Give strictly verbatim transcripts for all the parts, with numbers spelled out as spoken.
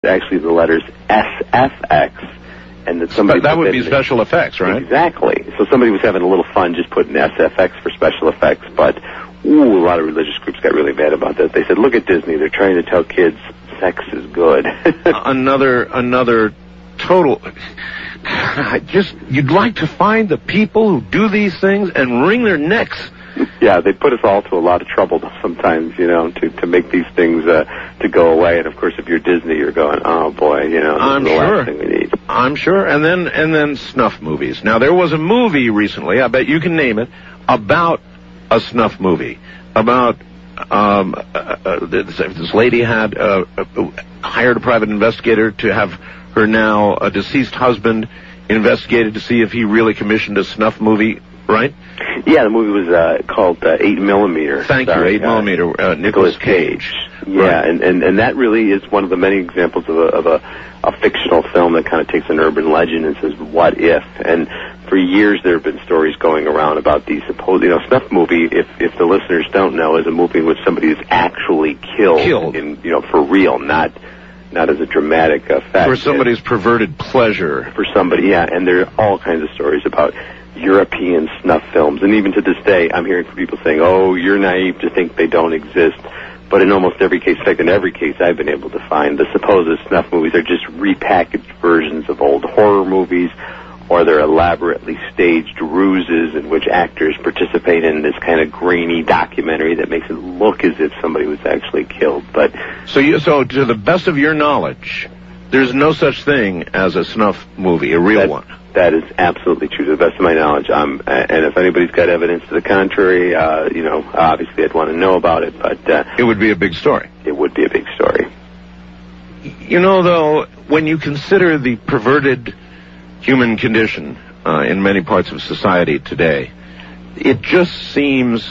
actually the letters S F X, and that somebody... But that would be special effects, right? Exactly. So somebody was having a little fun just putting S F X for special effects, but, ooh, a lot of religious groups got really mad about that. They said, look at Disney, they're trying to tell kids sex is good. another, another total... I just, you'd like to find the people who do these things and wring their necks. Yeah, they put us all to a lot of trouble sometimes, you know, to, to make these things uh, to go away. And of course, if you're Disney, you're going, oh boy, you know, this I'm is the sure. last thing we need. I'm sure. And then and then snuff movies. Now there was a movie recently, I bet you can name it, about a snuff movie. About um, uh, uh, this, this lady had uh, uh, hired a private investigator to have her now uh, deceased husband investigated to see if he really commissioned a snuff movie, right? Yeah, the movie was uh, called uh, eight millimeter. Thank Sorry, you, eight millimeter. Uh, Nicolas Cage. Yeah, right. and, and, and that really is one of the many examples of a, of a, a fictional film that kind of takes an urban legend and says, what if? And for years there have been stories going around about these supposed, you know, snuff movie, if, if the listeners don't know, is a movie in which somebody is actually killed, killed. in, you know, for real, not... not as a dramatic effect. For somebody's and, perverted pleasure. For somebody, yeah, and there are all kinds of stories about European snuff films, and even to this day, I'm hearing from people saying, oh, you're naive to think they don't exist. But in almost every case, in fact, in every case I've been able to find, the supposed snuff movies are just repackaged versions of old horror movies, or they're elaborately staged ruses in which actors participate in this kind of grainy documentary that makes it look as if somebody was actually killed. But so, you, so to the best of your knowledge, there's no such thing as a snuff movie, a real that, one. That is absolutely true, to the best of my knowledge. Um, and if anybody's got evidence to the contrary, uh, you know, obviously I'd want to know about it. But uh, it would be a big story. It would be a big story. You know, though, when you consider the perverted human condition uh, in many parts of society today, it just seems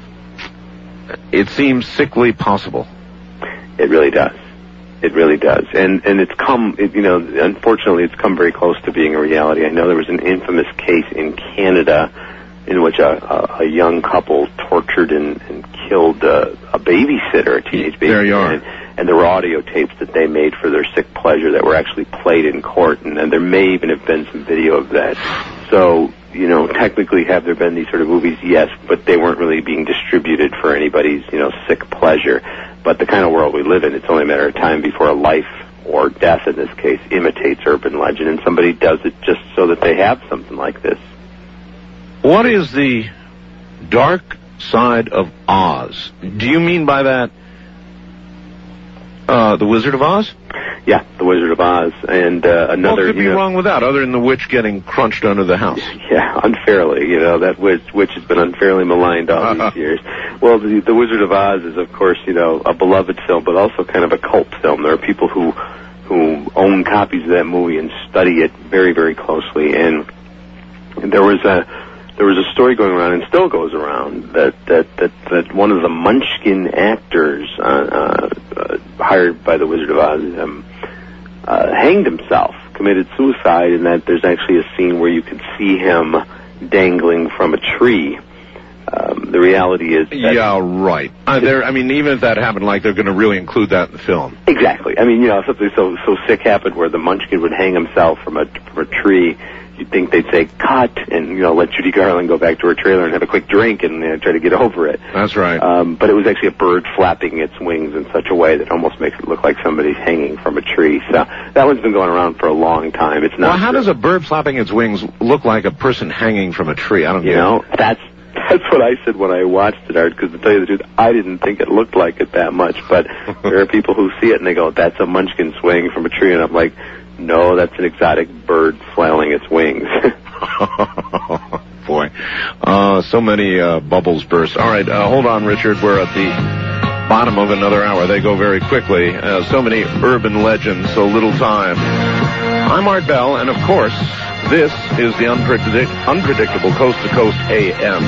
it seems sickly possible. It really does. It really does. And and it's come, it, you know, unfortunately it's come very close to being a reality. I know there was an infamous case in Canada in which a, a, a young couple tortured and, and killed uh, a babysitter, a teenage babysitter. There you are. And, and there were audio tapes that they made for their sick pleasure that were actually played in court, and, and there may even have been some video of that. So, you know, technically have there been these sort of movies? Yes, but they weren't really being distributed for anybody's, you know, sick pleasure. But the kind of world we live in, it's only a matter of time before a life or death, in this case, imitates urban legend, and somebody does it just so that they have something like this. What is the dark side of Oz? Do you mean by that uh, The Wizard of Oz? Yeah, The Wizard of Oz, and uh, another... What could be you know, wrong with that, other than the witch getting crunched under the house? Yeah, unfairly. You know, that witch, witch has been unfairly maligned all uh-huh. these years. Well, the, the Wizard of Oz is, of course, you know, a beloved film, but also kind of a cult film. There are people who who own copies of that movie and study it very, very closely. And, and there was a... There was a story going around, and still goes around, that that that, that one of the Munchkin actors uh, uh, uh, hired by the Wizard of Oz um, uh, hanged himself, committed suicide, and that there's actually a scene where you can see him dangling from a tree. Um, the reality is... That yeah, right. Uh, there. I mean, even if that happened, like, they're going to really include that in the film. Exactly. I mean, you know, something so so sick happened where the Munchkin would hang himself from a, from a tree. You'd think they'd say, cut, and, you know, let Judy Garland go back to her trailer and have a quick drink and uh, try to get over it. That's right. Um, but it was actually a bird flapping its wings in such a way that almost makes it look like somebody's hanging from a tree. So that one's been going around for a long time. It's not... Well, how true. does a bird flapping its wings look like a person hanging from a tree? I don't know. You know, that's... That's what I said when I watched it, Art, because to tell you the truth, I didn't think it looked like it that much. But there are people who see it and they go, that's a Munchkin swaying from a tree. And I'm like, no, that's an exotic bird flailing its wings. Boy, uh, so many uh, bubbles burst. All right, uh, hold on, Richard. We're at the bottom of another hour. They go very quickly. Uh, so many urban legends, so little time. I'm Art Bell, and of course, this is the unpredict- unpredictable Coast to Coast A M.